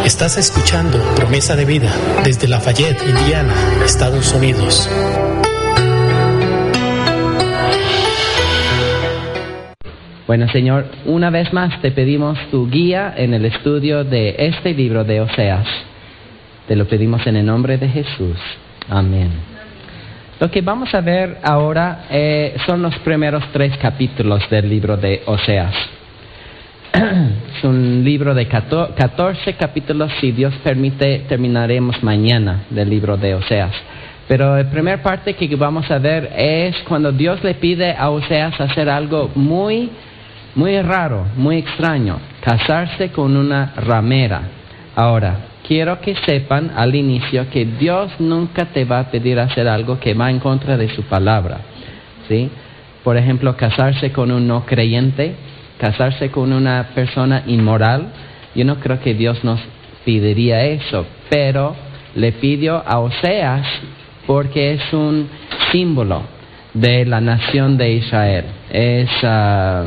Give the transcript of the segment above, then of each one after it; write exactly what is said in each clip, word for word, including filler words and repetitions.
Estás escuchando Promesa de Vida desde Lafayette, Indiana, Estados Unidos. Bueno, Señor, una vez más te pedimos tu guía en el estudio de este libro de Oseas. Te lo pedimos en el nombre de Jesús. Amén. Lo que vamos a ver ahora eh, son los primeros tres capítulos del libro de Oseas. Es un libro de catorce capítulos, si Dios permite, terminaremos mañana del libro de Oseas. Pero la primera parte que vamos a ver es cuando Dios le pide a Oseas hacer algo muy, muy raro, muy extraño, casarse con una ramera. Ahora, quiero que sepan al inicio que Dios nunca te va a pedir hacer algo que va en contra de su palabra, ¿sí? Por ejemplo, casarse con un no creyente, casarse con una persona inmoral. Yo no creo que Dios nos pediría eso, pero le pidió a Oseas porque es un símbolo de la nación de Israel. Es uh,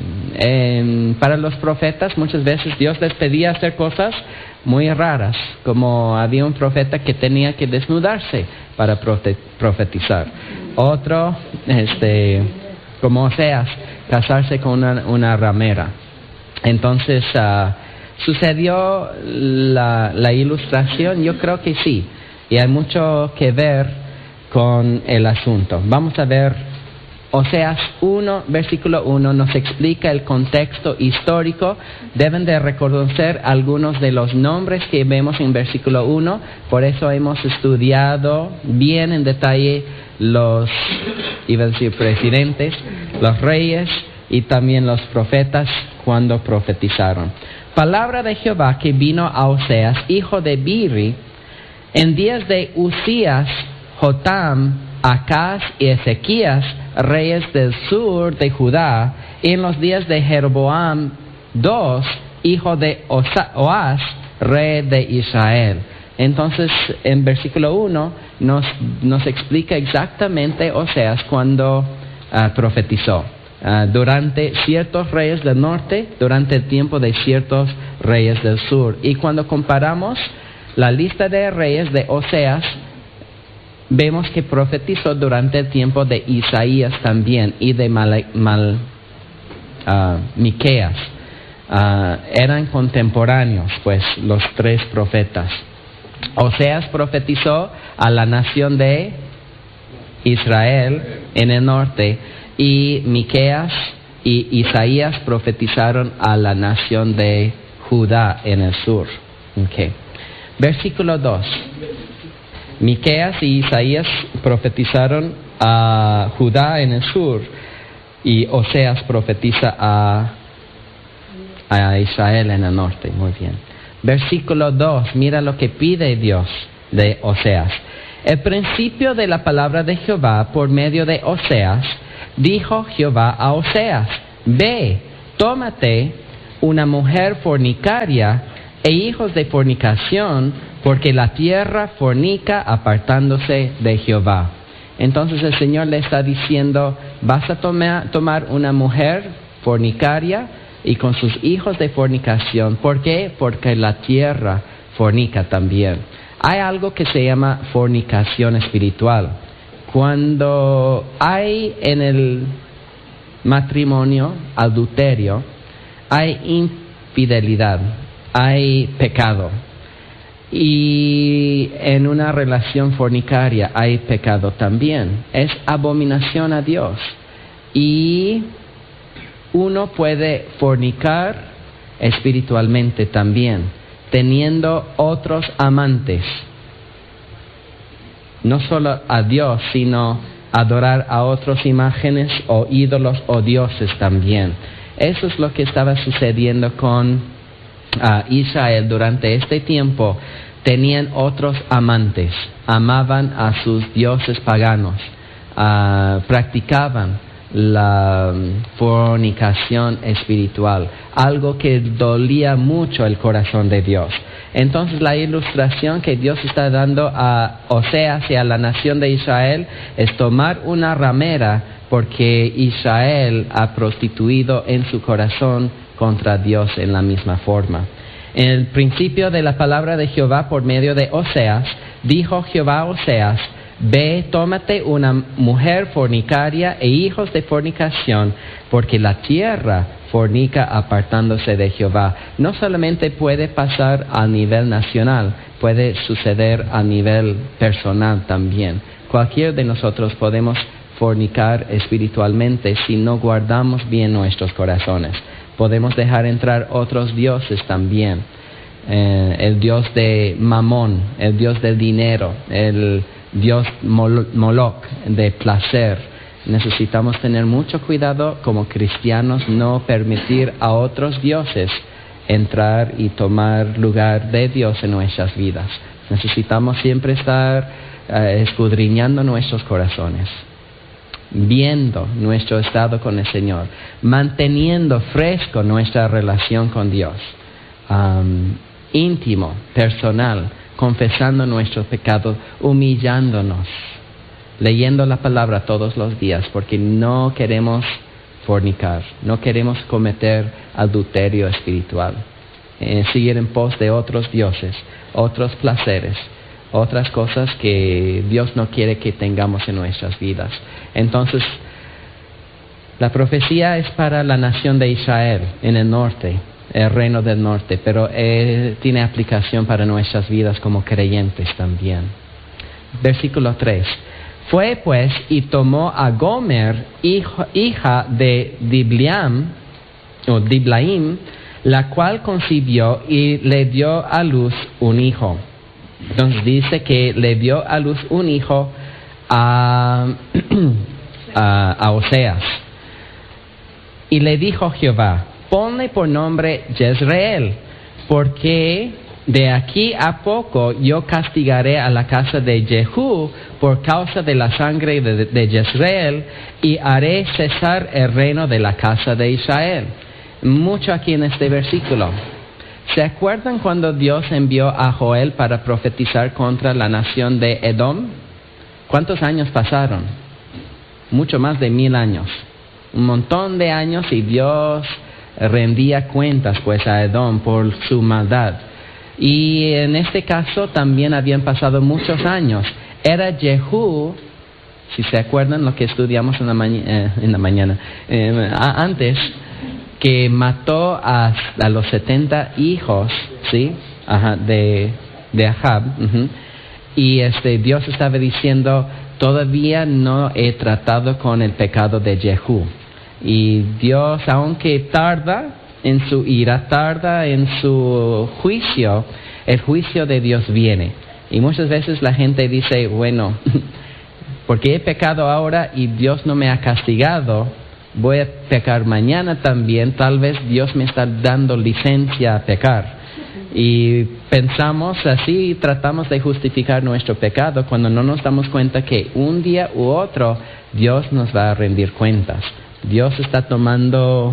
en, para los profetas muchas veces Dios les pedía hacer cosas muy raras, como había un profeta que tenía que desnudarse para profe- profetizar. Otro, este, como Oseas, casarse con una, una ramera. Entonces, uh, ¿sucedió la, la ilustración? Yo creo que sí, y hay mucho que ver con el asunto. Vamos a ver Oseas uno, versículo uno, nos explica el contexto histórico. Deben de reconocer algunos de los nombres que vemos en versículo uno, por eso hemos estudiado bien en detalle los, iba a decir presidentes, los reyes y también los profetas cuando profetizaron. Palabra de Jehová que vino a Oseas, hijo de Biri, en días de Usías, Jotam, Acaz y Ezequías, reyes del sur de Judá, y en los días de Jeroboam dos, hijo de Oas, rey de Israel. Entonces, en versículo uno nos, nos explica exactamente Oseas cuando uh, profetizó. Uh, durante ciertos reyes del norte, durante el tiempo de ciertos reyes del sur. Y cuando comparamos la lista de reyes de Oseas, vemos que profetizó durante el tiempo de Isaías también y de Mal, Mal, uh, Miqueas. Uh, eran contemporáneos, pues, los tres profetas. Oseas profetizó a la nación de Israel en el norte, y Miqueas y Isaías profetizaron a la nación de Judá en el sur. Okay. Versículo dos. Miqueas y Isaías profetizaron a Judá en el sur, y Oseas profetiza a, a Israel en el norte. Muy bien. Versículo dos, mira lo que pide Dios de Oseas. El principio de la palabra de Jehová por medio de Oseas, dijo Jehová a Oseas: ve, tómate una mujer fornicaria e hijos de fornicación, porque la tierra fornica apartándose de Jehová. Entonces el Señor le está diciendo, vas a tomar, tomar una mujer fornicaria y con sus hijos de fornicación. ¿Por qué? Porque la tierra fornica también. Hay algo que se llama fornicación espiritual. Cuando hay en el matrimonio adulterio, hay infidelidad, hay pecado. Y en una relación fornicaria hay pecado también. Es abominación a Dios. Y uno puede fornicar espiritualmente también, teniendo otros amantes. No solo a Dios, sino adorar a otras imágenes o ídolos o dioses también. Eso es lo que estaba sucediendo con Uh, Israel durante este tiempo. Tenían otros amantes, amaban a sus dioses paganos, uh, practicaban la um, fornicación espiritual, algo que dolía mucho el corazón de Dios. Entonces la ilustración que Dios está dando a Oseas y a la nación de Israel es tomar una ramera, porque Israel ha prostituido en su corazón contra Dios en la misma forma. En el principio de la palabra de Jehová por medio de Oseas, dijo Jehová a Oseas: Ve, tómate una mujer fornicaria e hijos de fornicación, porque la tierra fornica apartándose de Jehová. No solamente puede pasar a nivel nacional, puede suceder a nivel personal también. Cualquiera de nosotros podemos fornicar espiritualmente si no guardamos bien nuestros corazones. Podemos dejar entrar otros dioses también. Eh, el dios de Mamón, el dios del dinero, el dios Mol- Moloch de placer. Necesitamos tener mucho cuidado como cristianos, no permitir a otros dioses entrar y tomar lugar de Dios en nuestras vidas. Necesitamos siempre estar eh, escudriñando nuestros corazones, viendo nuestro estado con el Señor, manteniendo fresco nuestra relación con Dios, um, íntimo, personal, confesando nuestros pecados, humillándonos, leyendo la palabra todos los días, porque no queremos fornicar, no queremos cometer adulterio espiritual, eh, seguir en pos de otros dioses, otros placeres, otras cosas que Dios no quiere que tengamos en nuestras vidas. Entonces, la profecía es para la nación de Israel en el norte, el reino del norte, pero eh, tiene aplicación para nuestras vidas como creyentes también. Versículo tres. Fue pues y tomó a Gomer, hijo, hija de Diblaim, o Diblaim, la cual concibió y le dio a luz un hijo. Entonces dice que le dio a luz un hijo a, a, a Oseas. Y le dijo Jehová: ponle por nombre Jezreel, porque de aquí a poco yo castigaré a la casa de Jehú por causa de la sangre de, de Jezreel, y haré cesar el reino de la casa de Israel. Mucho aquí en este versículo. ¿Se acuerdan cuando Dios envió a Joel para profetizar contra la nación de Edom? ¿Cuántos años pasaron? Mucho más de mil años. Un montón de años, y Dios rendía cuentas pues a Edom por su maldad. Y en este caso también habían pasado muchos años. Era Jehú, si se acuerdan lo que estudiamos en la, maña, eh, en la mañana, eh, antes, que mató a, a los setenta hijos, ¿sí? Ajá, de, de Ahab. Uh-huh. Y este, Dios estaba diciendo: todavía no he tratado con el pecado de Jehú. Y Dios, aunque tarda en su ira, tarda en su juicio, el juicio de Dios viene. Y muchas veces la gente dice: bueno, porque he pecado ahora y Dios no me ha castigado, voy a pecar mañana también, tal vez Dios me está dando licencia a pecar. Y pensamos así, tratamos de justificar nuestro pecado cuando no nos damos cuenta que un día u otro Dios nos va a rendir cuentas. Dios está tomando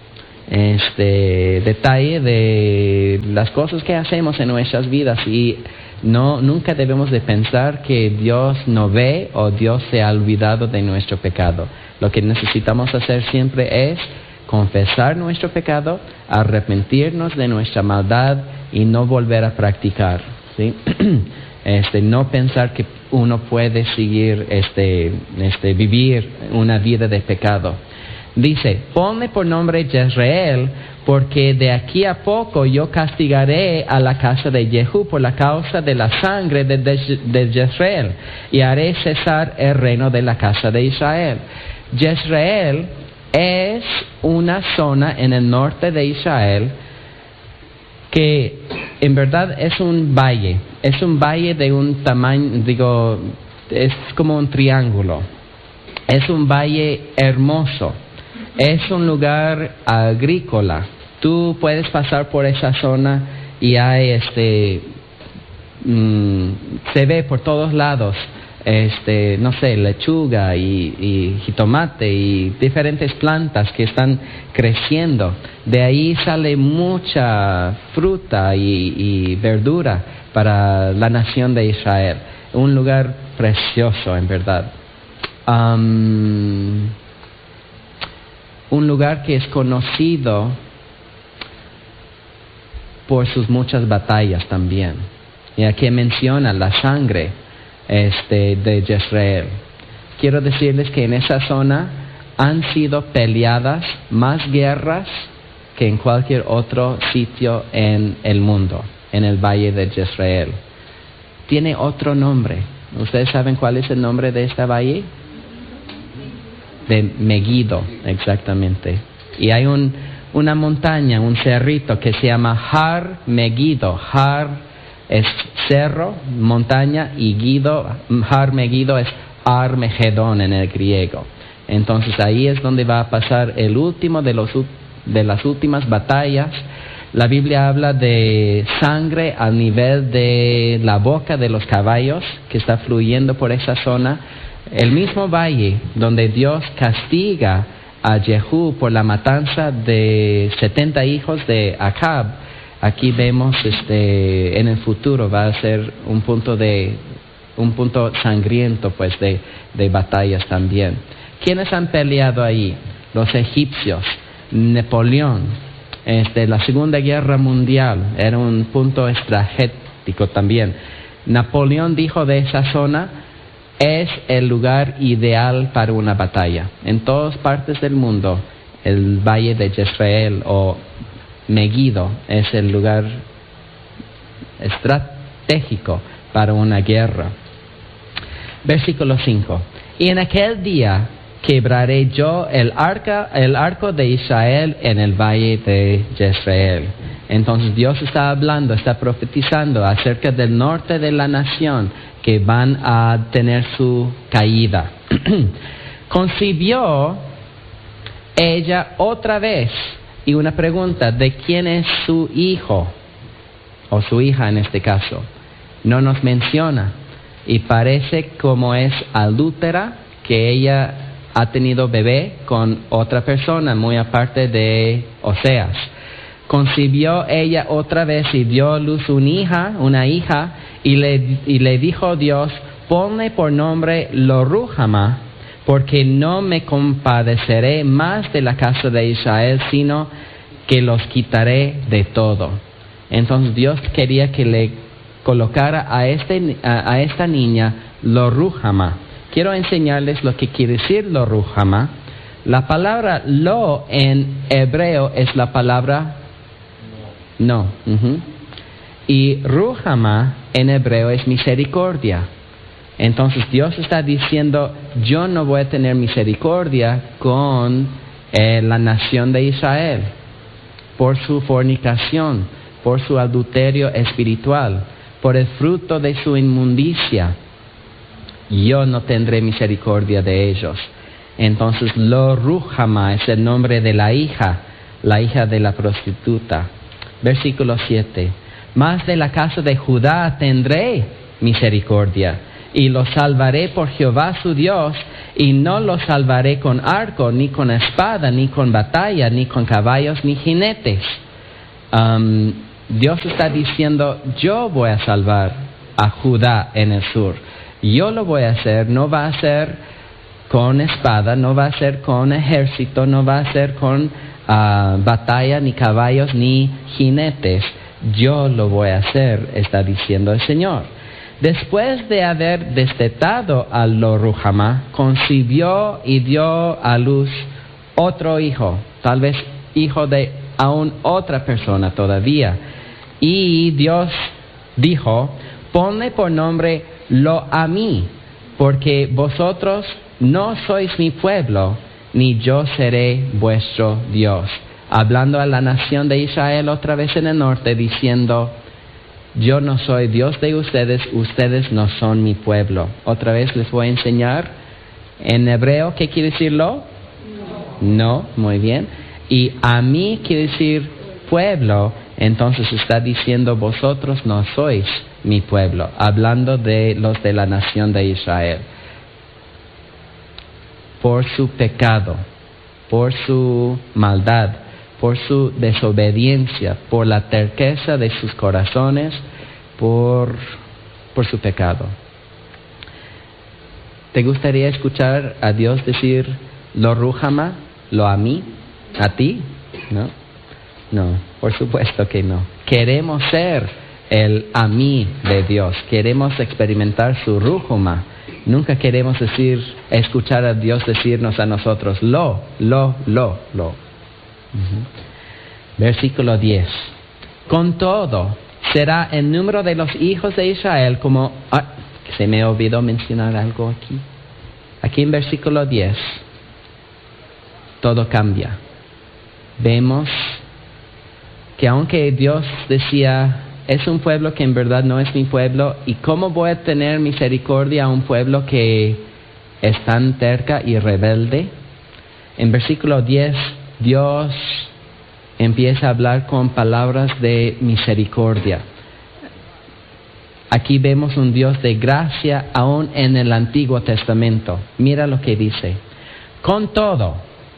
este detalle de las cosas que hacemos en nuestras vidas, y no nunca debemos de pensar que Dios no ve o Dios se ha olvidado de nuestro pecado. Lo que necesitamos hacer siempre es confesar nuestro pecado, arrepentirnos de nuestra maldad y no volver a practicar, ¿sí? Este, no pensar que uno puede seguir, este, este, vivir una vida de pecado. Dice: ponle por nombre Jezreel, porque de aquí a poco yo castigaré a la casa de Jehú por la causa de la sangre de, de, de Jezreel, y haré cesar el reino de la casa de Israel. Jezreel es una zona en el norte de Israel que en verdad es un valle, es un valle de un tamaño, digo, es como un triángulo, es un valle hermoso, es un lugar agrícola. Tú puedes pasar por esa zona y hay este, mmm, se ve por todos lados, este, no sé, lechuga y, y jitomate y diferentes plantas que están creciendo. De ahí sale mucha fruta y, y verdura para la nación de Israel. Un lugar precioso, en verdad. Um, un lugar que es conocido por sus muchas batallas también. Y aquí menciona la sangre este, de Jezreel. Quiero decirles que en esa zona han sido peleadas más guerras que en cualquier otro sitio en el mundo, en el valle de Jezreel. Tiene otro nombre. ¿Ustedes saben cuál es el nombre de esta valle? De Megiddo, exactamente. Y hay un, una montaña, un cerrito que se llama Har Megiddo. Har es cerro, montaña, y Guido, Har Megiddo es Armagedón en el griego. Entonces ahí es donde va a pasar el último de, los, de las últimas batallas. La Biblia habla de sangre al nivel de la boca de los caballos que está fluyendo por esa zona. El mismo valle donde Dios castiga a Jehú por la matanza de setenta hijos de Acab, aquí vemos este, en el futuro va a ser un punto de un punto sangriento pues de, de batallas también. ¿Quiénes han peleado ahí? Los egipcios, Napoleón, este, la Segunda Guerra Mundial era un punto estratégico también. Napoleón dijo de esa zona: es el lugar ideal para una batalla. En todas partes del mundo, el valle de Jezreel o Megiddo es el lugar estratégico para una guerra. Versículo cinco. Y en aquel día quebraré yo el, arca, el arco de Israel en el valle de Jezreel. Entonces Dios está hablando, está profetizando acerca del norte de la nación, que van a tener su caída. Concibió ella otra vez, y una pregunta: ¿de quién es su hijo? O su hija en este caso. No nos menciona, y parece como es adúltera, que ella ha tenido bebé con otra persona, muy aparte de Oseas. Concibió ella otra vez y dio a luz una hija, una hija, y le, y le dijo Dios: ponle por nombre Lo-ruhamah, porque no me compadeceré más de la casa de Israel, sino que los quitaré de todo. Entonces Dios quería que le colocara a, este, a, a esta niña Lo-ruhamah. Quiero enseñarles lo que quiere decir Lo-ruhamah. La palabra Lo en hebreo es la palabra no. Uh-huh. Y Ruhamah en hebreo es misericordia. Entonces Dios está diciendo: yo no voy a tener misericordia con eh, la nación de Israel por su fornicación, por su adulterio espiritual, por el fruto de su inmundicia. Yo no tendré misericordia de ellos. Entonces Lo-ruhamah es el nombre de la hija, la hija de la prostituta. Versículo siete. Mas de la casa de Judá tendré misericordia, y los salvaré por Jehová su Dios, y no los salvaré con arco, ni con espada, ni con batalla, ni con caballos, ni jinetes. Um, Dios está diciendo: yo voy a salvar a Judá en el sur. Yo lo voy a hacer, no va a ser con espada, no va a ser con ejército, no va a ser con uh, batalla, ni caballos, ni jinetes. Yo lo voy a hacer, está diciendo el Señor. Después de haber destetado a Lo-ruhamah, concibió y dio a luz otro hijo, tal vez hijo de aún otra persona todavía. Y Dios dijo: ponle por nombre Lo-ammi, porque vosotros no sois mi pueblo, ni yo seré vuestro Dios. Hablando a la nación de Israel otra vez en el norte, diciendo: yo no soy Dios de ustedes, ustedes no son mi pueblo. Otra vez les voy a enseñar en hebreo qué quiere decir lo. No, muy bien. Y a mí quiere decir pueblo. Entonces está diciendo: vosotros no sois mi pueblo, hablando de los de la nación de Israel. Por su pecado, por su maldad, por su desobediencia, por la terqueza de sus corazones, por, por su pecado. ¿Te gustaría escuchar a Dios decir Lo-ruhamah, Lo-ammi, a ti? ¿No? No, por supuesto que no. queremos ser el a mí de Dios, queremos experimentar su rújuma. Nunca queremos decir, escuchar a Dios decirnos a nosotros, lo, lo, lo, lo. Uh-huh. Versículo diez. Con todo, será el número de los hijos de Israel como... Ah, se me olvidó mencionar algo aquí. Aquí en versículo diez, todo cambia. Vemos que aunque Dios decía, es un pueblo que en verdad no es mi pueblo, ¿y cómo voy a tener misericordia a un pueblo que es tan terca y rebelde? En versículo diez, Dios empieza a hablar con palabras de misericordia. Aquí vemos un Dios de gracia aún en el Antiguo Testamento. Mira lo que dice. Con todo,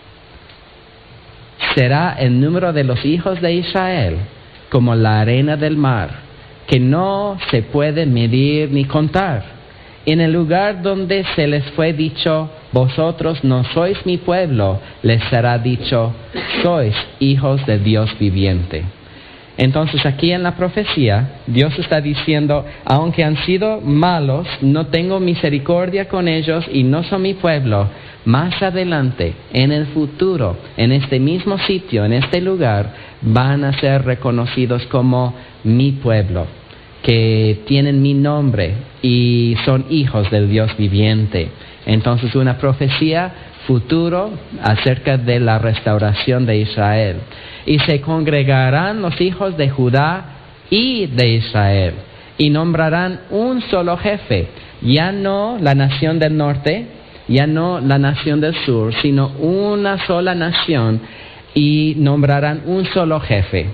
será el número de los hijos de Israel como la arena del mar, que no se puede medir ni contar. En el lugar donde se les fue dicho, vosotros no sois mi pueblo, les será dicho, sois hijos de Dios viviente. Entonces aquí en la profecía, Dios está diciendo, aunque han sido malos, no tengo misericordia con ellos y no son mi pueblo. Más adelante, en el futuro, en este mismo sitio, en este lugar, van a ser reconocidos como mi pueblo, que tienen mi nombre y son hijos del Dios viviente. Entonces una profecía futuro acerca de la restauración de Israel. Y se congregarán los hijos de Judá y de Israel, y nombrarán un solo jefe, ya no la nación del norte, ya no la nación del sur, sino una sola nación, y nombrarán un solo jefe,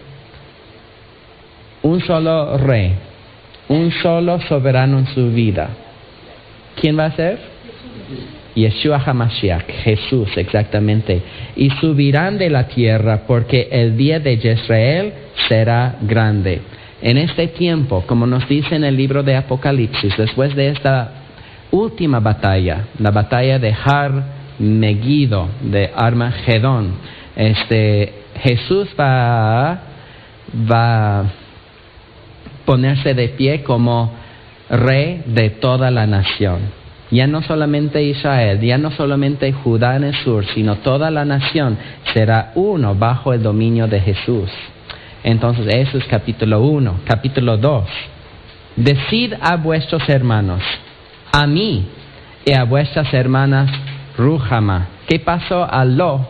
un solo rey, un solo soberano en su vida. ¿Quién va a ser? Yeshua HaMashiach, Jesús, exactamente. Y subirán de la tierra, porque el día de Jezreel será grande. En este tiempo, como nos dice en el libro de Apocalipsis, después de esta última batalla, la batalla de Har Megiddo, de Armagedón, este, Jesús va, va a ponerse de pie como rey de toda la nación. Ya no solamente Israel, ya no solamente Judá en el sur, sino toda la nación será uno bajo el dominio de Jesús. Entonces, eso es capítulo uno. Capítulo dos. Decid a vuestros hermanos, a mí y a vuestras hermanas, Rújama. ¿Qué pasó a lo?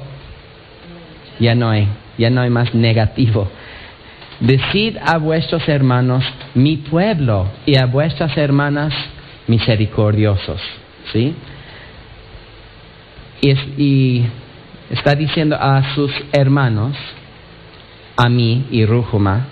Ya no hay, ya no hay más negativo. Decid a vuestros hermanos, mi pueblo, y a vuestras hermanas, misericordiosos, ¿sí? Y, es, y está diciendo a sus hermanos, a mí y Rújuma,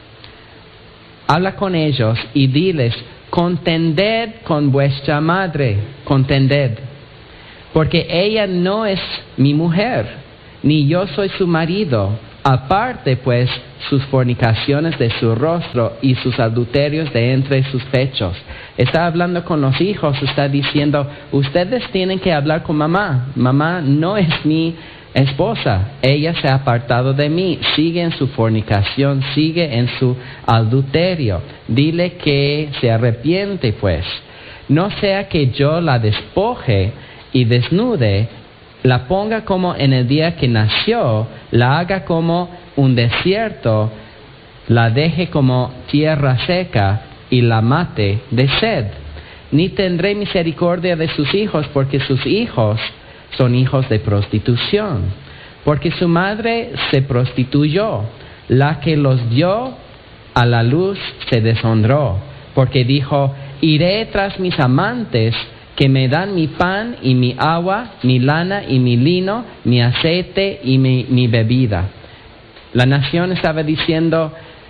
habla con ellos y diles, contended con vuestra madre, contended, porque ella no es mi mujer, ni yo soy su marido. Aparte pues sus fornicaciones de su rostro y sus adulterios de entre sus pechos. Está hablando con los hijos, está diciendo, ustedes tienen que hablar con mamá. Mamá no es mi esposa, ella se ha apartado de mí, sigue en su fornicación, sigue en su adulterio. Dile que se arrepiente pues. No sea que yo la despoje y desnude, la ponga como en el día que nació, la haga como un desierto, la deje como tierra seca y la mate de sed. Ni tendré misericordia de sus hijos, porque sus hijos son hijos de prostitución. Porque su madre se prostituyó, la que los dio a la luz se deshonró, porque dijo, iré tras mis amantes, que me dan mi pan y mi agua, mi lana y mi lino, mi aceite y mi, mi bebida. La nación estaba diciendo,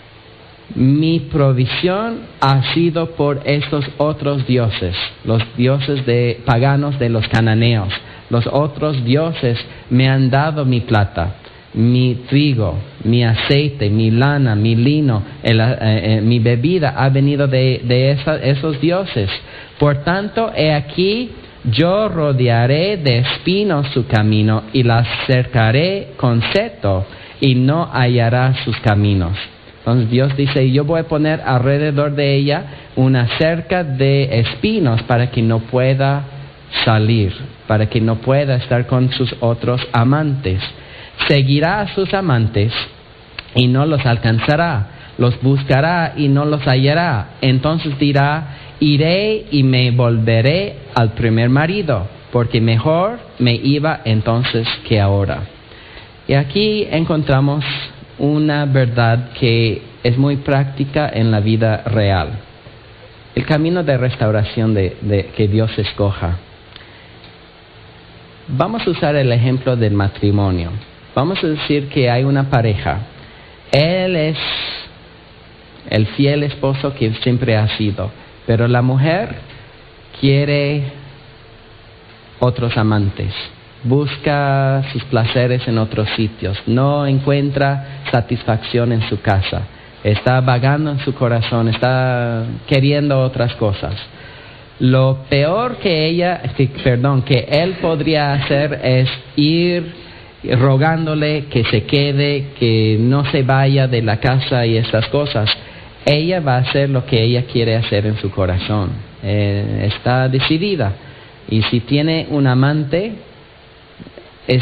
mi provisión ha sido por estos otros dioses, los dioses de, paganos de los cananeos. Los otros dioses me han dado mi plata, mi trigo, mi aceite, mi lana, mi lino, el, eh, eh, mi bebida ha venido de, de esa, esos dioses. Por tanto, he aquí, yo rodearé de espinos su camino y la cercaré con seto y no hallará sus caminos. Entonces Dios dice, yo voy a poner alrededor de ella una cerca de espinos para que no pueda salir, para que no pueda estar con sus otros amantes. Seguirá a sus amantes y no los alcanzará, los buscará y no los hallará. Entonces dirá, iré y me volveré al primer marido, porque mejor me iba entonces que ahora. Y aquí encontramos una verdad que es muy práctica en la vida real. El camino de restauración de, de que Dios escoja. Vamos a usar el ejemplo del matrimonio. Vamos a decir que hay una pareja. Él es el fiel esposo que siempre ha sido, pero la mujer quiere otros amantes. Busca sus placeres en otros sitios, no encuentra satisfacción en su casa, está vagando en su corazón, está queriendo otras cosas. Lo peor que ella, que, perdón, que él podría hacer es ir rogándole que se quede, que no se vaya de la casa y estas cosas. Ella va a hacer lo que ella quiere hacer en su corazón, eh, está decidida. Y si tiene un amante, es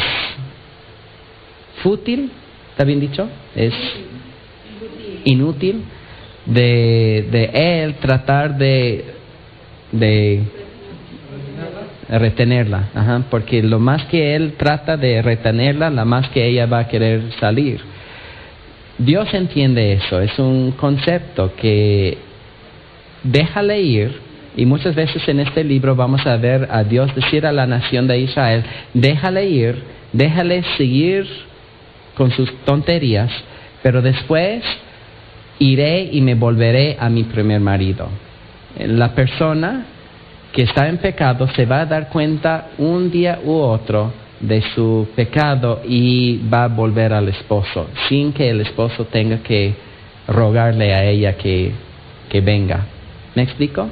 fútil, ¿está bien dicho? Es inútil de, de él tratar de, de retenerla, ajá, porque lo más que él trata de retenerla, la más que ella va a querer salir. Dios entiende eso, es un concepto que déjale ir. Y muchas veces en este libro vamos a ver a Dios decir a la nación de Israel, déjale ir, déjale seguir con sus tonterías, pero después iré y me volveré a mi primer marido. La persona que está en pecado se va a dar cuenta un día u otro de su pecado y va a volver al esposo, sin que el esposo tenga que rogarle a ella que, que venga. ¿Me explico?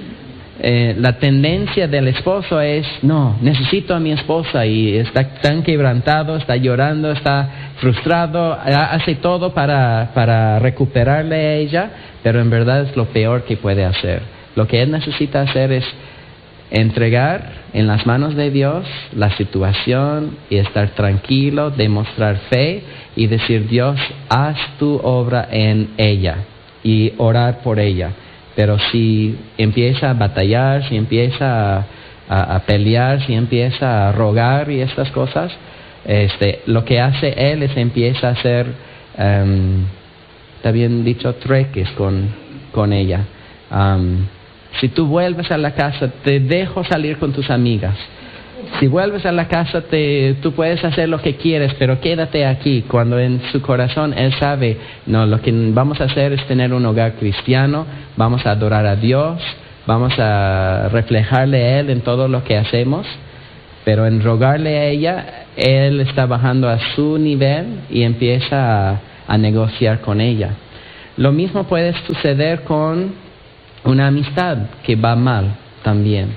Eh, la tendencia del esposo es, no, necesito a mi esposa, y está tan quebrantado, está llorando, está frustrado, hace todo para, para recuperarle a ella, pero en verdad es lo peor que puede hacer. Lo que él necesita hacer es entregar en las manos de Dios la situación y estar tranquilo, demostrar fe y decir, Dios, haz tu obra en ella, y orar por ella. Pero si empieza a batallar, si empieza a, a, a pelear, si empieza a rogar y estas cosas, este, lo que hace él es empieza a hacer, um, está bien dicho, trueques con, con ella. Um, si tú vuelves a la casa, te dejo salir con tus amigas. Si vuelves a la casa, te, tú puedes hacer lo que quieres, pero quédate aquí. Cuando en su corazón él sabe, no, lo que vamos a hacer es tener un hogar cristiano, vamos a adorar a Dios, vamos a reflejarle a Él en todo lo que hacemos, pero en rogarle a ella, él está bajando a su nivel y empieza a, a negociar con ella. Lo mismo puede suceder con una amistad que va mal también.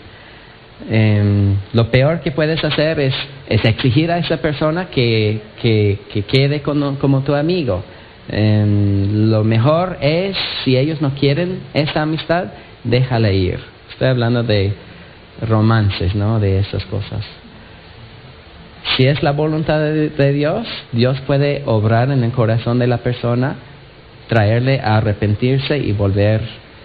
Eh, lo peor que puedes hacer es, es exigir a esa persona que, que, que quede con, como tu amigo. Eh, lo mejor es, si ellos no quieren esa amistad, déjala ir. Estoy hablando de romances, ¿no? De esas cosas. Si es la voluntad de, de Dios, Dios puede obrar en el corazón de la persona, traerle a arrepentirse y volver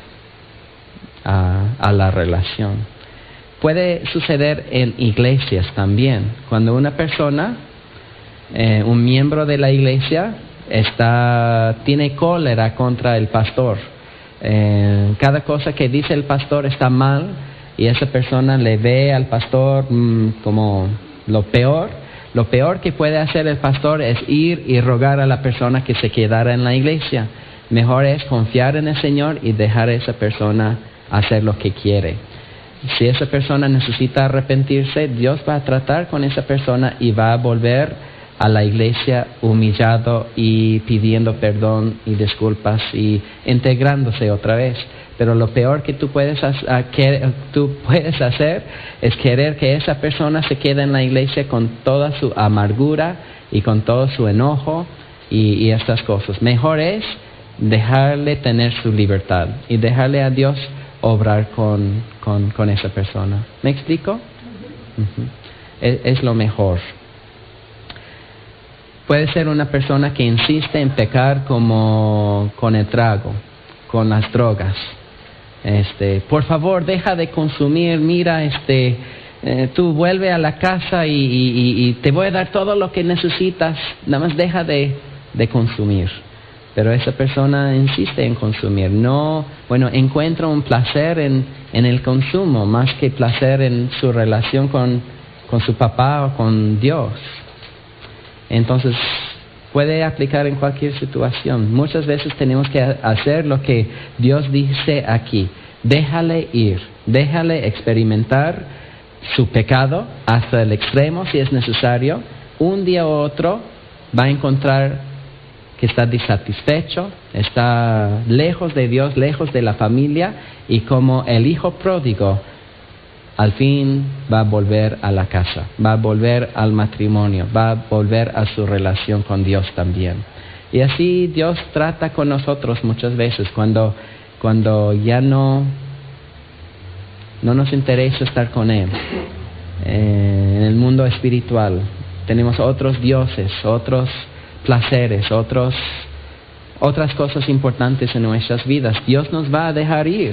a, a la relación. Puede suceder en iglesias también. Cuando una persona, eh, un miembro de la iglesia, está, tiene cólera contra el pastor. Eh, cada cosa que dice el pastor está mal y esa persona le ve al pastor mmm, como lo peor. Lo peor que puede hacer el pastor es ir y rogar a la persona que se quedara en la iglesia. Mejor es confiar en el Señor y dejar a esa persona hacer lo que quiere. Si esa persona necesita arrepentirse, Dios va a tratar con esa persona y va a volver a la iglesia humillado y pidiendo perdón y disculpas y integrándose otra vez. Pero lo peor que tú puedes, hacer, que tú puedes hacer es querer que esa persona se quede en la iglesia con toda su amargura y con todo su enojo y, y estas cosas. Mejor es dejarle tener su libertad y dejarle a Dios obrar con, con, con esa persona. ¿Me explico? Uh-huh. Es, es lo mejor. Puede ser una persona que insiste en pecar como con el trago, con las drogas. Este, por favor, deja de consumir, mira, este, eh, tú vuelve a la casa y, y, y te voy a dar todo lo que necesitas, nada más deja de, de consumir. Pero esa persona insiste en consumir, no, bueno, encuentra un placer en, en el consumo, más que placer en su relación con, con su papá o con Dios. Entonces, puede aplicar en cualquier situación. Muchas veces tenemos que hacer lo que Dios dice aquí. Déjale ir, déjale experimentar su pecado hasta el extremo si es necesario. Un día u otro va a encontrar que está disatisfecho, está lejos de Dios, lejos de la familia, y como el hijo pródigo, al fin va a volver a la casa, va a volver al matrimonio, va a volver a su relación con Dios también. Y así Dios trata con nosotros muchas veces cuando, cuando ya no, no nos interesa estar con Él. Eh, en el mundo espiritual tenemos otros dioses, otros placeres, otros, otras cosas importantes en nuestras vidas. Dios nos va a dejar ir.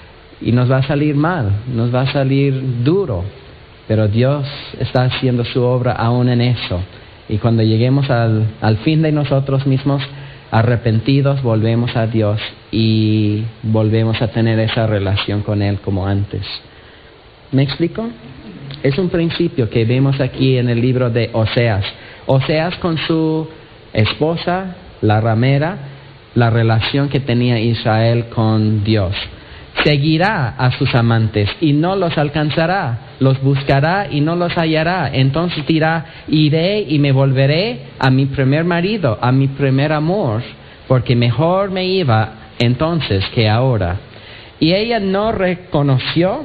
Y nos va a salir mal, nos va a salir duro, pero Dios está haciendo su obra aún en eso. Y cuando lleguemos al, al fin de nosotros mismos, arrepentidos, volvemos a Dios y volvemos a tener esa relación con Él como antes. ¿Me explico? Es un principio que vemos aquí en el libro de Oseas. Oseas con su esposa, la ramera, la relación que tenía Israel con Dios. Seguirá a sus amantes y no los alcanzará, los buscará y no los hallará. Entonces dirá, iré y me volveré a mi primer marido, a mi primer amor, porque mejor me iba entonces que ahora. Y ella no reconoció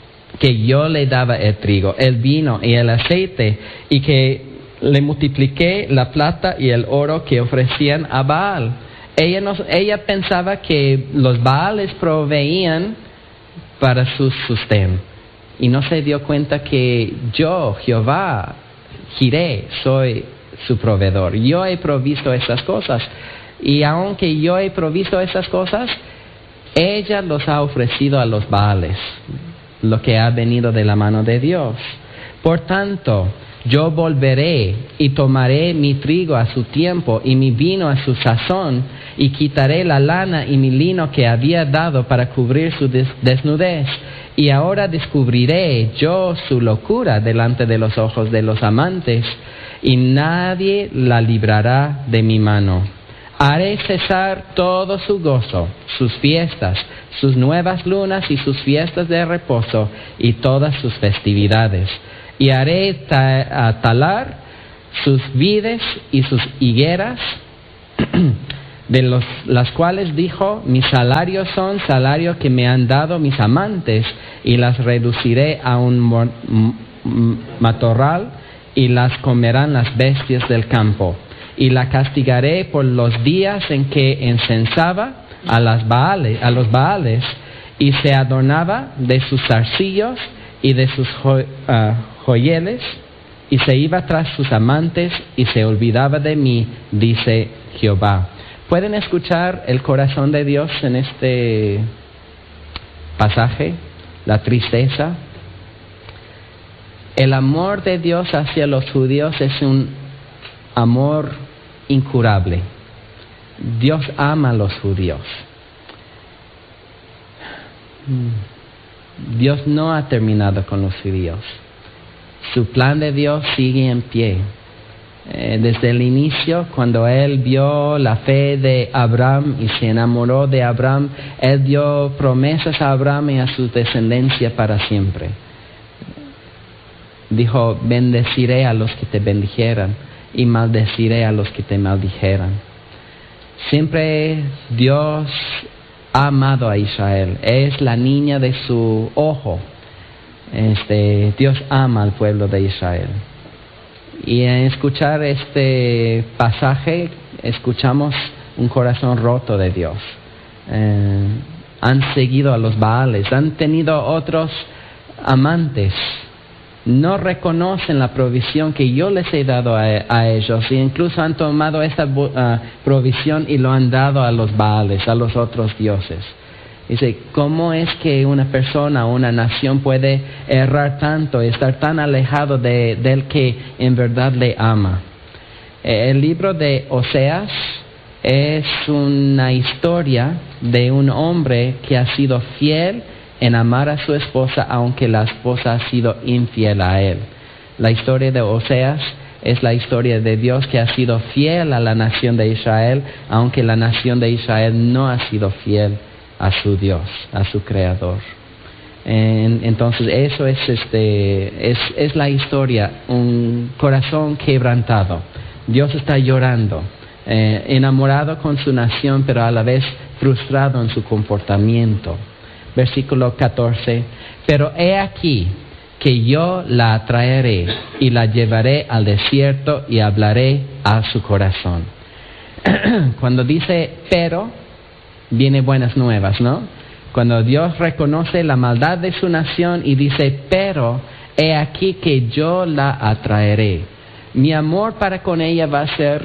que yo le daba el trigo, el vino y el aceite, y que le multipliqué la plata y el oro que ofrecían a Baal. Ella, no, ella pensaba que los Baales proveían para su sustento y no se dio cuenta que yo, Jehová, Jireh, soy su proveedor. Yo he provisto esas cosas, y aunque yo he provisto esas cosas, ella los ha ofrecido a los Baales, lo que ha venido de la mano de Dios. Por tanto, yo volveré y tomaré mi trigo a su tiempo y mi vino a su sazón, y quitaré la lana y mi lino que había dado para cubrir su des- desnudez. Y ahora descubriré yo su locura delante de los ojos de los amantes, y nadie la librará de mi mano. Haré cesar todo su gozo, sus fiestas, sus nuevas lunas y sus fiestas de reposo y todas sus festividades. Y haré ta- talar sus vides y sus higueras, de los, las cuales dijo, mis salarios son salario que me han dado mis amantes, y las reduciré a un mor- m- matorral, y las comerán las bestias del campo. Y la castigaré por los días en que encensaba a, las Baales, a los Baales, y se adornaba de sus zarcillos y de sus jo- uh, joyeles, y se iba tras sus amantes, y se olvidaba de mí, dice Jehová. ¿Pueden escuchar el corazón de Dios en este pasaje? La tristeza. El amor de Dios hacia los judíos es un amor incurable. Dios ama a los judíos. Dios no ha terminado con los judíos. Su plan de Dios sigue en pie. Eh, desde el inicio, cuando Él vio la fe de Abraham y se enamoró de Abraham, Él dio promesas a Abraham y a su descendencia para siempre. Dijo, bendeciré a los que te bendijeran y maldeciré a los que te maldijeran. Siempre Dios ha amado a Israel, es la niña de su ojo. Este, Dios ama al pueblo de Israel. Y en escuchar este pasaje, escuchamos un corazón roto de Dios. Eh, han seguido a los Baales, han tenido otros amantes, no reconocen la provisión que yo les he dado a, a ellos, e incluso han tomado esta uh, provisión y lo han dado a los Baales, a los otros dioses. Dice, ¿cómo es que una persona o una nación puede errar tanto y estar tan alejado de, del que en verdad le ama? Eh, el libro de Oseas es una historia de un hombre que ha sido fiel en amar a su esposa, aunque la esposa ha sido infiel a él. La historia de Oseas es la historia de Dios que ha sido fiel a la nación de Israel, aunque la nación de Israel no ha sido fiel a su Dios, a su Creador. En, entonces eso es, este, es, es la historia, un corazón quebrantado. Dios está llorando, eh, enamorado con su nación, pero a la vez frustrado en su comportamiento. Versículo catorce, pero he aquí que yo la traeré y la llevaré al desierto y hablaré a su corazón. Cuando dice pero, viene buenas nuevas, ¿no? Cuando Dios reconoce la maldad de su nación y dice, pero he aquí que yo la atraeré. Mi amor para con ella va a ser,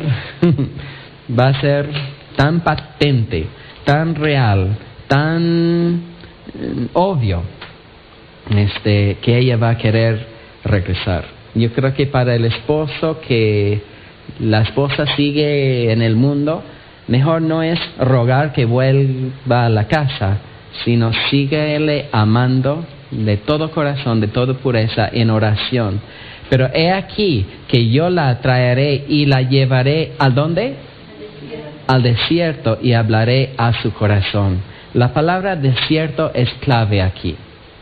va a ser tan patente, tan real, tan obvio, este, que ella va a querer regresar. Yo creo que para el esposo que la esposa sigue en el mundo, mejor no es rogar que vuelva a la casa, sino síguele amando de todo corazón, de toda pureza, en oración. Pero he aquí que yo la traeré y la llevaré ¿a dónde? Al desierto y hablaré a su corazón. La palabra desierto es clave aquí.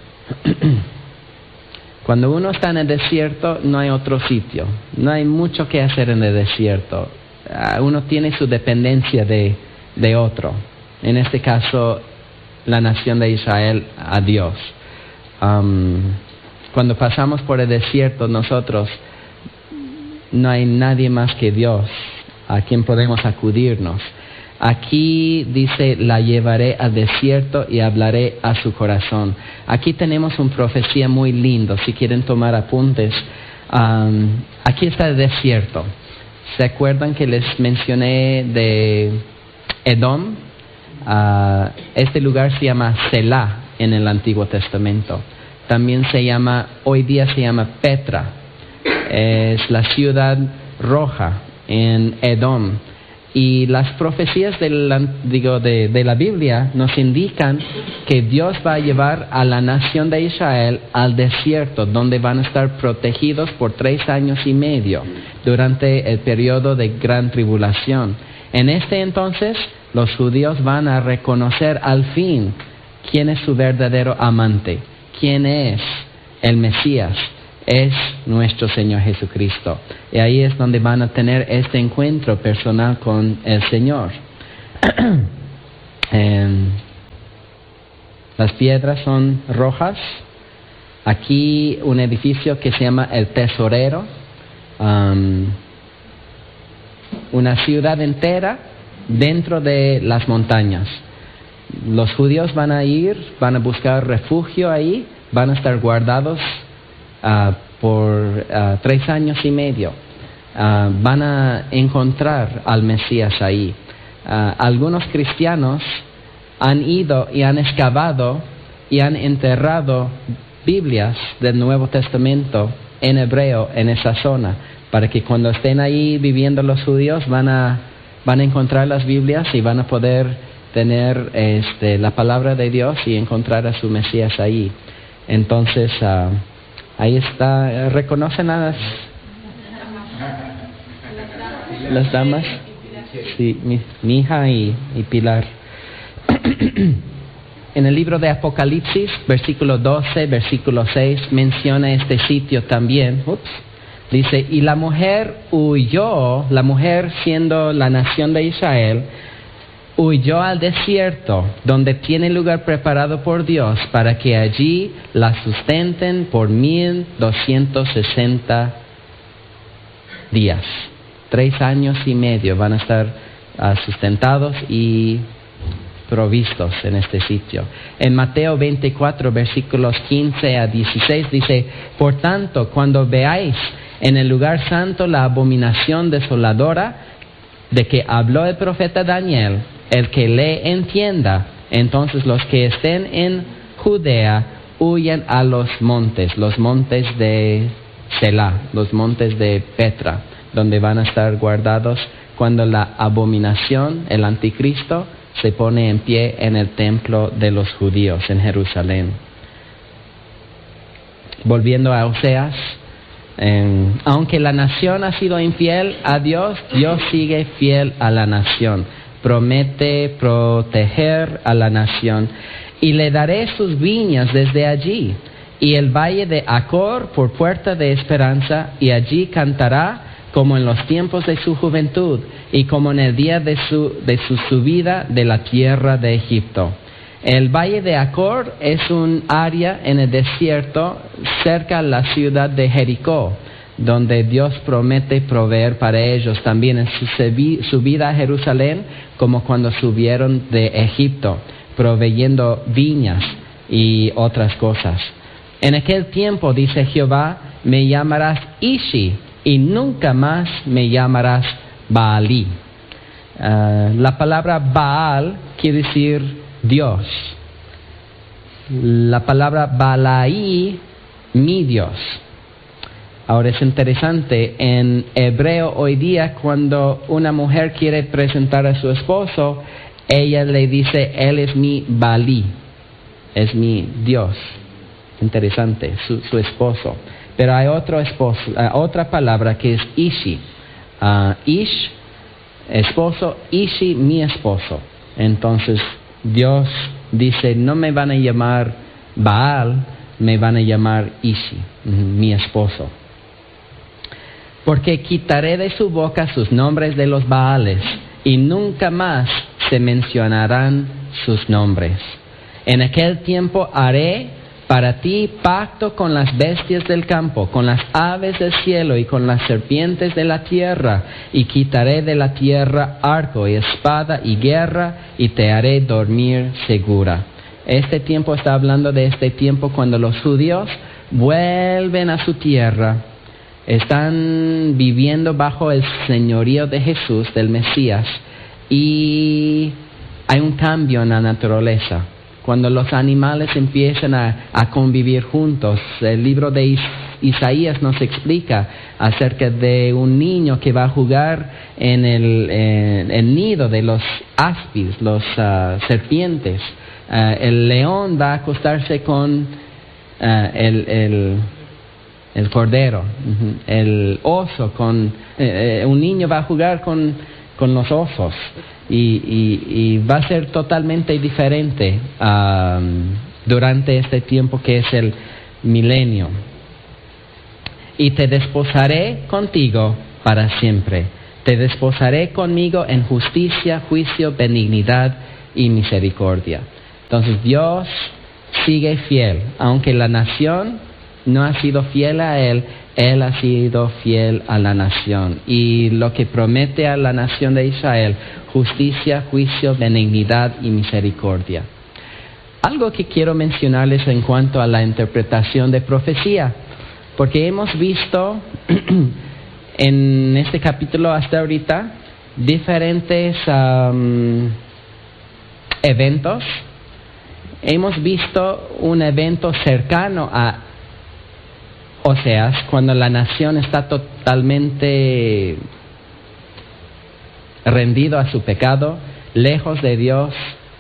Cuando uno está en el desierto, no hay otro sitio, no hay mucho que hacer en el desierto. Uh, uno tiene su dependencia de, de otro, en este caso la nación de Israel a Dios. Um, cuando pasamos por el desierto nosotros, no hay nadie más que Dios a quien podemos acudirnos. Aquí dice, la llevaré al desierto y hablaré a su corazón. Aquí tenemos una profecía muy lindo, si quieren tomar apuntes. Um, aquí está el desierto. ¿Se acuerdan que les mencioné de Edom? Uh, este lugar se llama Selah en el Antiguo Testamento. También se llama, hoy día se llama Petra. Es la ciudad roja en Edom. Y las profecías de la, digo, de, de la Biblia nos indican que Dios va a llevar a la nación de Israel al desierto, donde van a estar protegidos por tres años y medio durante el periodo de gran tribulación. En este entonces, los judíos van a reconocer al fin quién es su verdadero amante, quién es el Mesías. Es nuestro Señor Jesucristo. Y ahí es donde van a tener este encuentro personal con el Señor. eh, las piedras son rojas. Aquí un edificio que se llama El Tesorero. Um, una ciudad entera dentro de las montañas. Los judíos van a ir, van a buscar refugio ahí, van a estar guardados Uh, por uh, tres años y medio. Uh, van a encontrar al Mesías ahí. Uh, algunos cristianos han ido y han excavado y han enterrado Biblias del Nuevo Testamento en hebreo en esa zona, para que cuando estén ahí viviendo los judíos van a, van a encontrar las Biblias y van a poder tener este, la palabra de Dios y encontrar a su Mesías ahí. Entonces, uh, ahí está, ¿reconocen a las, las damas? Sí, mi, mi hija y, y Pilar. En el libro de Apocalipsis, versículo doce, versículo seis, menciona este sitio también. Ups. Dice, y la mujer huyó, la mujer siendo la nación de Israel, huyó al desierto, donde tiene lugar preparado por Dios, para que allí la sustenten por mil doscientos sesenta días. Tres años y medio van a estar uh, sustentados y provistos en este sitio. En Mateo veinticuatro, versículos quince a dieciséis dice: por tanto, cuando veáis en el lugar santo la abominación desoladora de que habló el profeta Daniel, el que le entienda, entonces los que estén en Judea huyan a los montes, los montes de Selah, los montes de Petra, donde van a estar guardados cuando la abominación, el anticristo, se pone en pie en el templo de los judíos en Jerusalén. Volviendo a Oseas, eh, aunque la nación ha sido infiel a Dios, Dios sigue fiel a la nación. Promete proteger a la nación. Y le daré sus viñas desde allí, y el valle de Acor por puerta de esperanza, y allí cantará como en los tiempos de su juventud, y como en el día de su, de su subida de la tierra de Egipto. El valle de Acor es un área en el desierto cerca a la ciudad de Jericó, donde Dios promete proveer para ellos también en su subida a Jerusalén, como cuando subieron de Egipto, proveyendo viñas y otras cosas. En aquel tiempo, dice Jehová, me llamarás Ishi, y nunca más me llamarás Baalí. Uh, la palabra Baal quiere decir Dios. La palabra Balaí, mi Dios. Ahora es interesante, en hebreo hoy día, cuando una mujer quiere presentar a su esposo, ella le dice, él es mi Baalí, es mi Dios. Interesante, su, su esposo. Pero hay otro esposo, uh, otra palabra que es Ishi. Uh, Ish, esposo, Ishi, mi esposo. Entonces Dios dice, no me van a llamar Baal, me van a llamar Ishi, mi esposo. Porque quitaré de su boca sus nombres de los Baales, y nunca más se mencionarán sus nombres. En aquel tiempo haré para ti pacto con las bestias del campo, con las aves del cielo y con las serpientes de la tierra, y quitaré de la tierra arco y espada y guerra, y te haré dormir segura. Este tiempo está hablando de este tiempo cuando los judíos vuelven a su tierra, están viviendo bajo el señorío de Jesús, del Mesías, y hay un cambio en la naturaleza. Cuando los animales empiezan a, a convivir juntos, el libro de Is- Isaías nos explica acerca de un niño que va a jugar en el, en el nido de los áspis, los uh, serpientes. Uh, el león va a acostarse con uh, el, el, el cordero, uh-huh. El oso con uh, un niño va a jugar con, con los osos. Y, y, y va a ser totalmente diferente um, durante este tiempo que es el milenio. Y te desposaré contigo para siempre. Te desposaré conmigo en justicia, juicio, benignidad y misericordia. Entonces Dios sigue fiel. Aunque la nación no ha sido fiel a Él, Él ha sido fiel a la nación. Y lo que promete a la nación de Israel, justicia, juicio, benignidad y misericordia. Algo que quiero mencionarles en cuanto a la interpretación de profecía, porque hemos visto en este capítulo hasta ahorita diferentes um, eventos. Hemos visto un evento cercano a Oseas, cuando la nación está totalmente rendido a su pecado, lejos de Dios.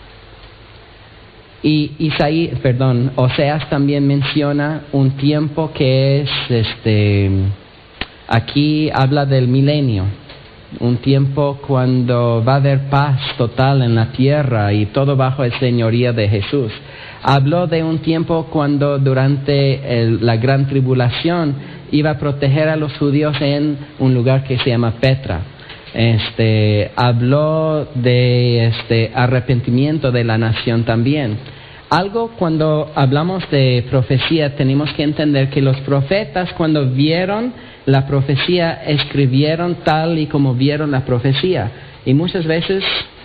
Y Isaías, perdón, Oseas también menciona un tiempo que es, este, aquí habla del milenio, un tiempo cuando va a haber paz total en la tierra y todo bajo el señorío de Jesús. Habló de un tiempo cuando durante el, la gran tribulación iba a proteger a los judíos en un lugar que se llama Petra. Este, habló de este arrepentimiento de la nación también. Algo cuando hablamos de profecía tenemos que entender que los profetas, cuando vieron la profecía, escribieron tal y como vieron la profecía. Y muchas veces,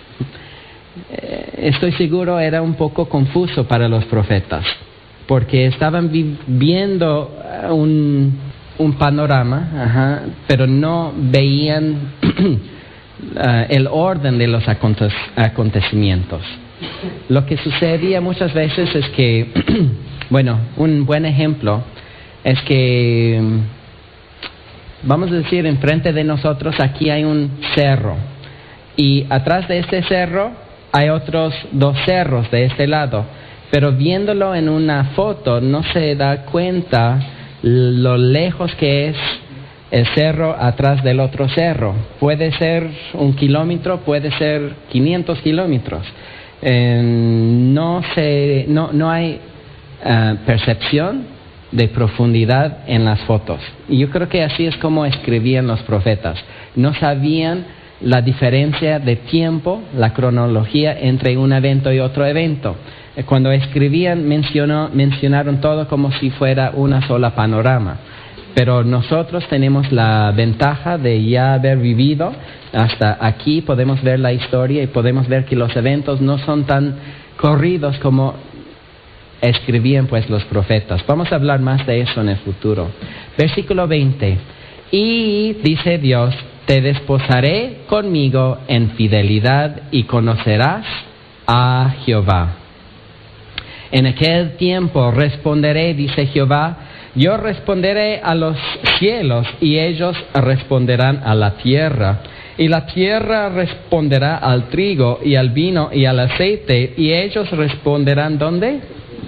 eh, estoy seguro, era un poco confuso para los profetas, porque estaban vi- viendo un, un panorama, ajá, pero no veían uh, el orden de los aconte- acontecimientos. Lo que sucedía muchas veces es que, bueno, un buen ejemplo es que, vamos a decir, enfrente de nosotros aquí hay un cerro, y atrás de este cerro hay otros dos cerros de este lado, pero viéndolo en una foto no se da cuenta lo lejos que es el cerro atrás del otro cerro. Puede ser un kilómetro, puede ser quinientos kilómetros. Eh, no, se, no, no hay uh, percepción de profundidad en las fotos. Y yo creo que así es como escribían los profetas. No sabían la diferencia de tiempo, la cronología entre un evento y otro evento. Cuando escribían mencionó, mencionaron todo como si fuera una sola panorama. Pero nosotros tenemos la ventaja de ya haber vivido hasta aquí, podemos ver la historia y podemos ver que los eventos no son tan corridos como escribían pues los profetas. Vamos a hablar más de eso en el futuro. Versículo veinte. Y dice Dios, te desposaré conmigo en fidelidad y conocerás a Jehová. En aquel tiempo responderé, dice Jehová, yo responderé a los cielos y ellos responderán a la tierra. Y la tierra responderá al trigo y al vino y al aceite, y ellos responderán, ¿dónde?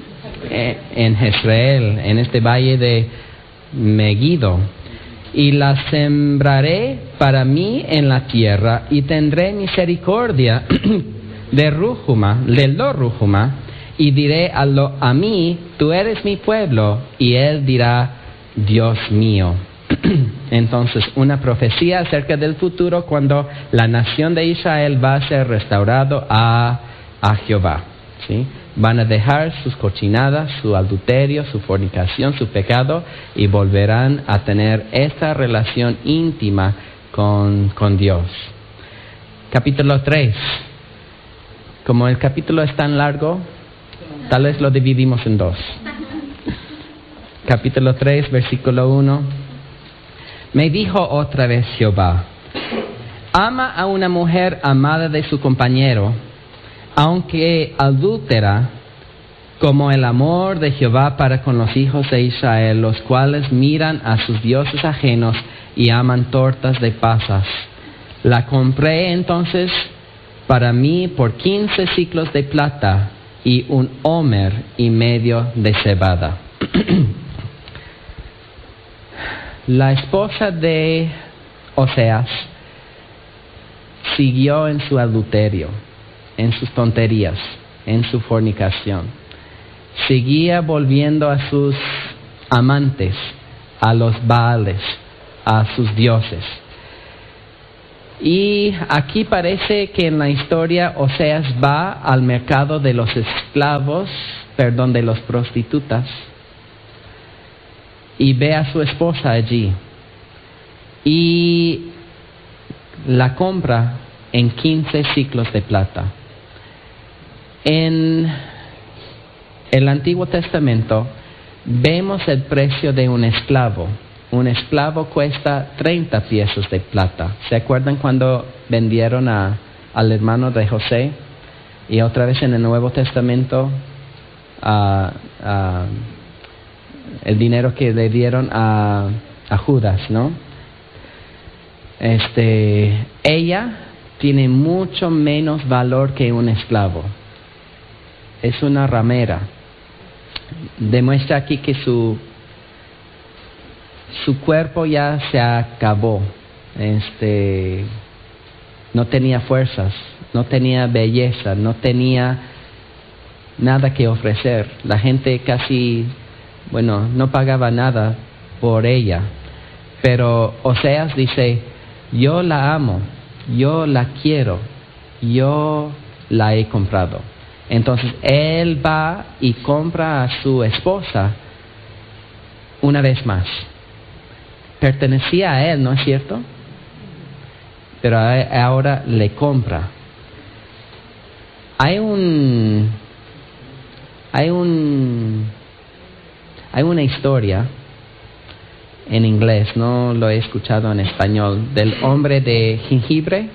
En Jezreel, en este valle de Megiddo. Y la sembraré para mí en la tierra, y tendré misericordia de Rújuma, de lo Rújuma, y diré a, lo, a mí, tú eres mi pueblo, y él dirá, Dios mío. Entonces, una profecía acerca del futuro cuando la nación de Israel va a ser restaurado a, a Jehová, ¿sí? Van a dejar sus cochinadas, su adulterio, su fornicación, su pecado, y volverán a tener esta relación íntima con, con Dios. Capítulo tres. Como el capítulo es tan largo, tal vez lo dividimos en dos. Capítulo tres, versículo uno. Me dijo otra vez Jehová, ama a una mujer amada de su compañero, aunque adúltera, como el amor de Jehová para con los hijos de Israel, los cuales miran a sus dioses ajenos y aman tortas de pasas. La compré entonces para mí por quince siclos de plata y un homer y medio de cebada. La esposa de Oseas siguió en su adulterio, en sus tonterías, en su fornicación. Seguía volviendo a sus amantes, a los Baales, a sus dioses. Y aquí parece que en la historia Oseas va al mercado de los esclavos, perdón, de los prostitutas, y ve a su esposa allí y la compra en quince siclos de plata. En el Antiguo Testamento vemos el precio de un esclavo. Un esclavo cuesta treinta piezas de plata. ¿Se acuerdan cuando vendieron a, al hermano de José? Y otra vez en el Nuevo Testamento, a, a, el dinero que le dieron a, a Judas, ¿no? Este, ella tiene mucho menos valor que un esclavo. Es una ramera. Demuestra aquí que su su cuerpo ya se acabó. Este, no tenía fuerzas, no tenía belleza, no tenía nada que ofrecer. La gente casi, bueno, no pagaba nada por ella. Pero Oseas dice, yo la amo, yo la quiero, yo la he comprado. Entonces él va y compra a su esposa una vez más. Pertenecía a él, ¿no es cierto? pero ahora le compra. Hay un, hay un, hay una historia en inglés, no lo he escuchado en español, del hombre de jengibre.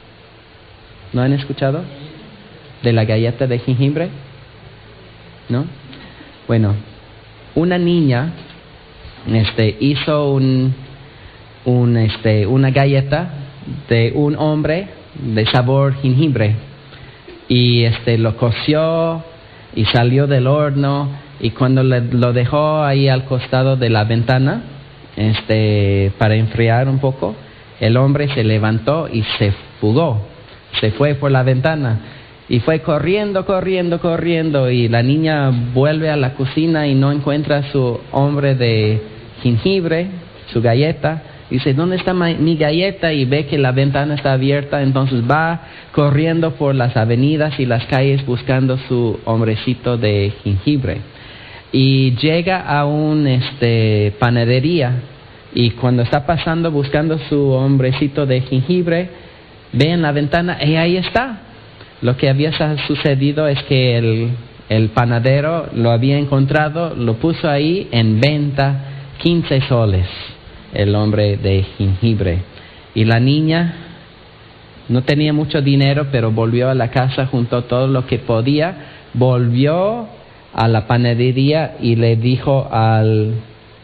¿No han escuchado? ¿De la galleta de jengibre? ¿No? Bueno, una niña este, hizo un, un, este, una galleta de un hombre de sabor jengibre y este, lo coció y salió del horno, y cuando le, lo dejó ahí al costado de la ventana este, para enfriar un poco, el hombre se levantó y se fugó, se fue por la ventana. Y fue corriendo, corriendo, corriendo, y la niña vuelve a la cocina y no encuentra su hombre de jengibre, su galleta. Dice, ¿dónde está mi galleta? Y ve que la ventana está abierta, entonces va corriendo por las avenidas y las calles buscando su hombrecito de jengibre. Y llega a un este, panadería, y cuando está pasando buscando su hombrecito de jengibre, ve en la ventana y ahí está. Lo que había sucedido es que el, el panadero lo había encontrado, lo puso ahí en venta, quince soles, el hombre de jengibre. Y la niña no tenía mucho dinero, pero volvió a la casa, juntó todo lo que podía, volvió a la panadería y le dijo al,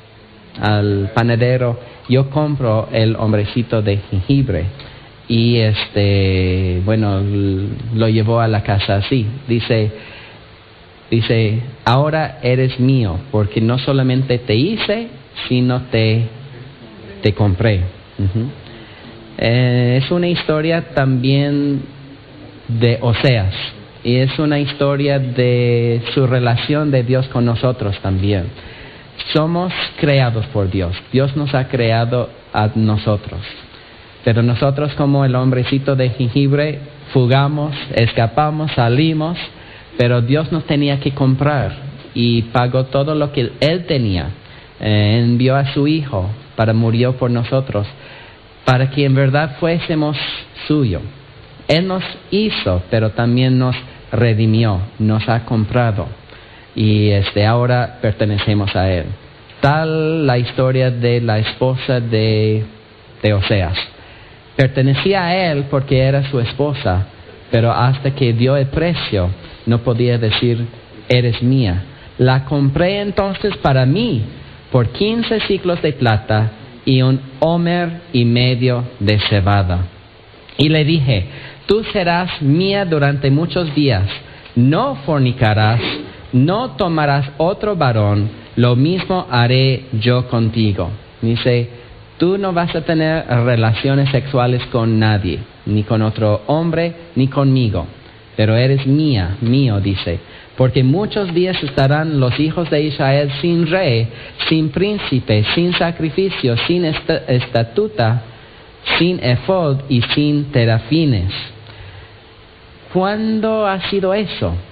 al panadero, yo compro el hombrecito de jengibre. Y este, bueno, lo llevó a la casa así. Dice, dice, ahora eres mío, porque no solamente te hice, sino te, te compré. Uh-huh. Eh, es una historia también de Oseas, y es una historia de su relación de Dios con nosotros también. Somos creados por Dios. Dios nos ha creado a nosotros. Pero nosotros, como el hombrecito de jengibre, fugamos, escapamos, salimos, pero Dios nos tenía que comprar y pagó todo lo que Él tenía. Eh, envió a su Hijo para morir por nosotros, para que en verdad fuésemos suyo. Él nos hizo, pero también nos redimió, nos ha comprado, y este, ahora pertenecemos a Él. Tal la historia de la esposa de, de Oseas. Pertenecía a él porque era su esposa, pero hasta que dio el precio, no podía decir, eres mía. La compré entonces para mí por quince siclos de plata y un homer y medio de cebada. Y le dije, tú serás mía durante muchos días, no fornicarás, no tomarás otro varón, lo mismo haré yo contigo. Dice, tú no vas a tener relaciones sexuales con nadie, ni con otro hombre, ni conmigo, pero eres mía, mío, dice, porque muchos días estarán los hijos de Israel sin rey, sin príncipe, sin sacrificio, sin est- estatuta, sin efod y sin terafines. ¿Cuándo ha sido eso?